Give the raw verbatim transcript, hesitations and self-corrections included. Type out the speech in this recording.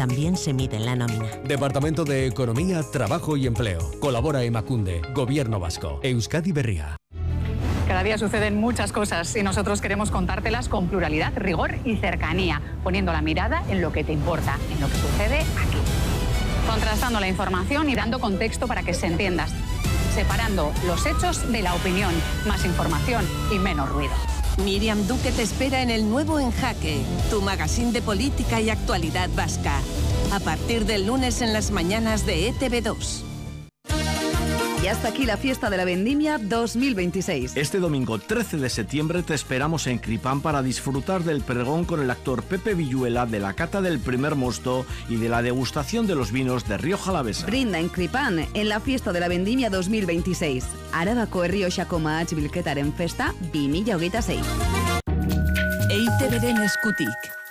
también se mide en la nómina. Departamento de Economía, Trabajo y Empleo. Colabora Emakunde, Gobierno Vasco, Euskadi Berria. Cada día suceden muchas cosas y nosotros queremos contártelas con pluralidad, rigor y cercanía, poniendo la mirada en lo que te importa, en lo que sucede aquí. Contrastando la información y dando contexto para que se entienda. Separando los hechos de la opinión. Más información y menos ruido. Miriam Duque te espera en el nuevo En Jaque, tu magazín de política y actualidad vasca. A partir del lunes en las mañanas de E T V dos. Y hasta aquí la fiesta de la vendimia dos mil veintiséis. Este domingo trece de septiembre te esperamos en Cripán para disfrutar del pregón con el actor Pepe Villuela, de la cata del primer mosto y de la degustación de los vinos de Rioja Alavesa. Brinda en Cripán en la fiesta de la vendimia dos mil veintiséis. Arabako Errioxako mahats bilketaren festa bi mila hogeita sei. E I Te Beren eskutik.